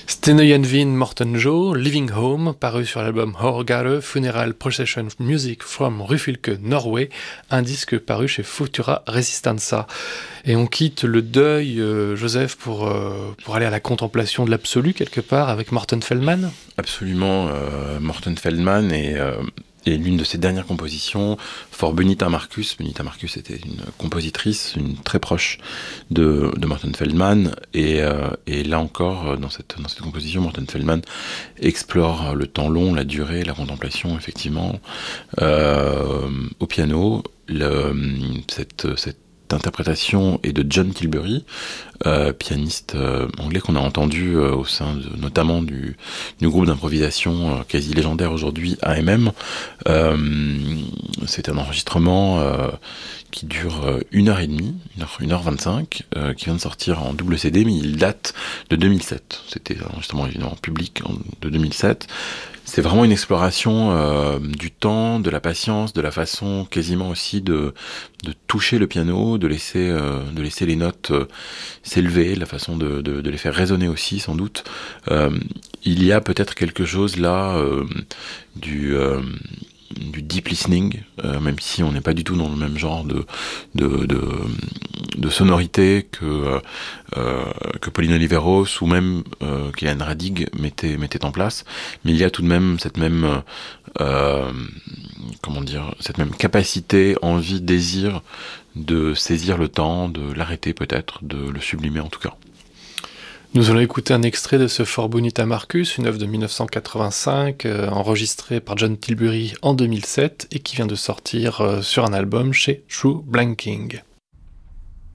Stenøyenvin Morten Joe, Living Home, paru sur l'album Horgare Funeral Procession Music from Ryfylke, Norway, un disque paru chez Futura Resistanza. Et on quitte le deuil, Joseph, pour aller à la contemplation de l'absolu, quelque part, avec Morten Feldman. Absolument, Morten Feldman et l'une de ses dernières compositions, For Benita Marcus. Benita Marcus était une compositrice, une très proche de Morten Feldman. Et là encore, dans cette composition, Morten Feldman explore le temps long, la durée, la contemplation, effectivement, au piano. Cette interprétation est de John Tilbury, pianiste anglais qu'on a entendu au sein notamment du groupe d'improvisation quasi légendaire aujourd'hui AMM. C'est un enregistrement qui dure 1h30, 1h25, qui vient de sortir en double CD, mais il date de 2007. C'était un enregistrement évidemment public de 2007. C'est vraiment une exploration du temps, de la patience, de la façon quasiment aussi de toucher le piano, de laisser les notes s'élever, la façon de les faire résonner aussi, sans doute. Il y a peut-être quelque chose là du deep listening, même si on n'est pas du tout dans le même genre de sonorité que Pauline Oliveros ou même qu'Hélène Radig mettait en place, mais il y a tout de même cette même capacité, envie, désir de saisir le temps, de l'arrêter peut-être, de le sublimer en tout cas. Nous allons écouter un extrait de ce For Benita Marcus, une œuvre de 1985, enregistrée par John Tilbury en 2007 et qui vient de sortir sur un album chez True Blanking.